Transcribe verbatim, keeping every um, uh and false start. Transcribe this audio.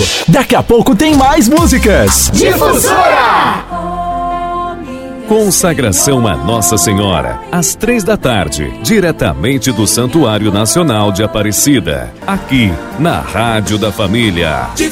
Daqui a pouco tem mais músicas. Difusora! Consagração a Nossa Senhora, às três da tarde, diretamente do Santuário Nacional de Aparecida, aqui na Rádio da Família.